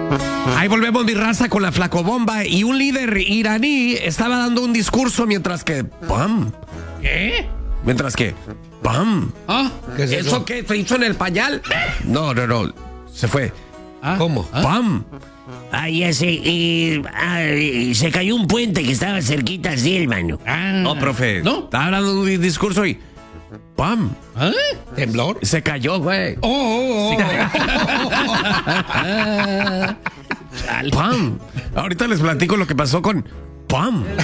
Ahí volvemos, mi raza, con la flacobomba. Y un líder iraní estaba dando un discurso mientras que... ¡Pam! ¿Qué? Mientras que... ¡Pam! ¿Ah? ¿Qué es ¿Eso qué? ¿Se hizo en el pañal? No. Se fue. ¿Cómo? ¡Pam! Se cayó un puente que estaba cerquita así, hermano. No, profe. ¿No? Estaba hablando de un discurso y... ¡Pam! ¿Ah? ¿Temblor? Se cayó, güey. Chale. ¡Pam! Ahorita les platico lo que pasó con... ¡Pam!